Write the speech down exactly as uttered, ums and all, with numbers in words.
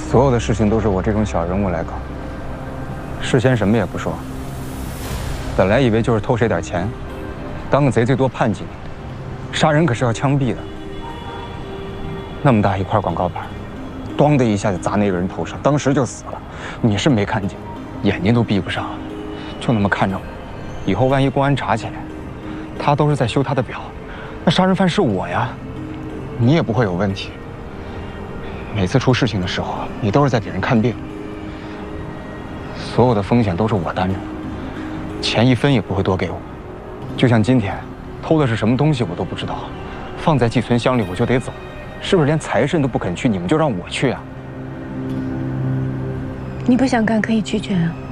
所有的事情都是我这种小人物来搞，事先什么也不说。本来以为就是偷谁点钱，当个贼最多判几年，杀人可是要枪毙的。那么大一块广告牌，咣的一下就砸那个人头上，当时就死了。你是没看见，眼睛都闭不上，就那么看着我。以后万一公安查起来，他都是在修他的表，那杀人犯是我呀，你也不会有问题。每次出事情的时候，你都是在给人看病，所有的风险都是我担着，钱一分也不会多给我。就像今天，偷的是什么东西我都不知道，放在寄存箱里我就得走，是不是连财神都不肯去，你们就让我去啊？ 你不想干可以拒绝啊。